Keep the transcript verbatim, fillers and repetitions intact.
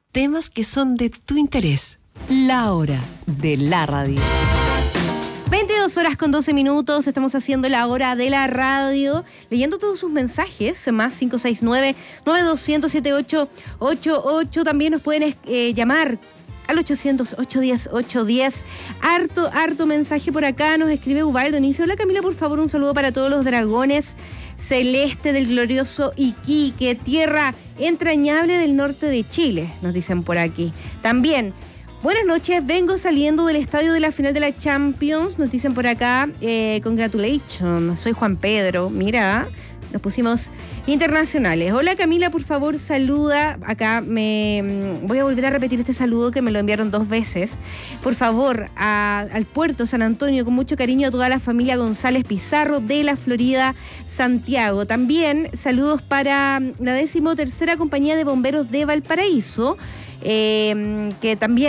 temas que son de tu interés. La hora de la radio. veintidós horas con doce minutos, estamos haciendo la hora de la radio, leyendo todos sus mensajes, más cinco seis nueve, nueve dos cero cero, siete ocho ocho ocho, también nos pueden eh, llamar al ochocientos, ochocientos diez, ochocientos diez. Harto, harto mensaje por acá, nos escribe Ubaldo, y dice: hola Camila, por favor, un saludo para todos los dragones celeste del glorioso Iquique, tierra entrañable del norte de Chile, nos dicen por aquí. También, buenas noches, vengo saliendo del estadio de la final de la Champions, nos dicen por acá, eh, congratulations, soy Juan Pedro, mira, nos pusimos internacionales. Hola Camila, por favor, saluda, acá me voy a volver a repetir este saludo que me lo enviaron dos veces, por favor, a, al puerto San Antonio, con mucho cariño a toda la familia González Pizarro de la Florida, Santiago. También saludos para la decimotercera compañía de bomberos de Valparaíso, eh, que también